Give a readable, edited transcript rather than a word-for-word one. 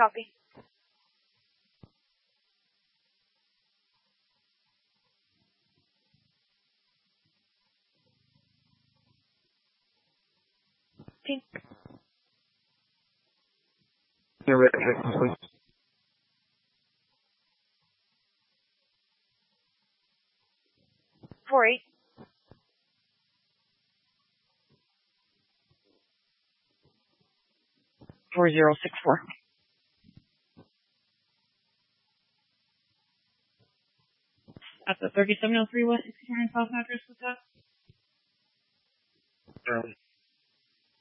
Copy. Pink. You're ready, please. 48. Four 4064. At the 3703 West 69 South address with that.